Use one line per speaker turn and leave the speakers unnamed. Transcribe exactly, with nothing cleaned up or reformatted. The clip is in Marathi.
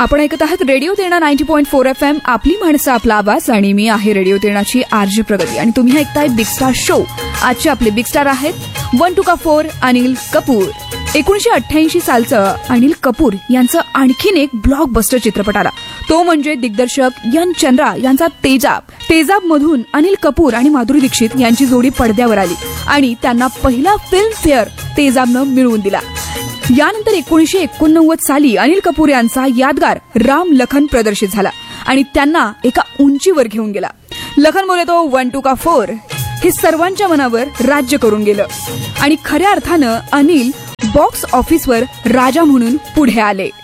आपण ऐकत आहात radio Terna ninety point four F M, आपली माणसं आपला आवाज. आणि मी आहे रेडिओ तेरणाची आरजे प्रगती आणि तुम्ही ऐकताय बिग स्टार शो. आजचे आपले बिग स्टार आहेत वन टू का फोर अनिल कपूर. एकोणीसशे अठ्ठ्याऐंशी सालचं अनिल कपूर यांचं आणखीन एक ब्लॉकबस्टर चित्रपट आला, तो म्हणजे दिग्दर्शक यन चंद्रा यांचा तेजाब. तेजाब मधून अनिल कपूर आणि माधुरी दीक्षित यांची जोडी पडद्यावर आली आणि त्यांना पहिला फिल्म फेअर तेजाबनं मिळवून दिला. यानंतर एकोणीसशे एकोणनव्वद साली अनिल कपूर यांचा यादगार राम लखन प्रदर्शित झाला आणि त्यांना एका उंचीवर घेऊन गेला. लखन बोले तो वन टू का फोर हे सर्वांच्या मनावर राज्य करून गेलं आणि खऱ्या अर्थानं अनिल बॉक्स ऑफिसवर राजा म्हणून पुढे आले.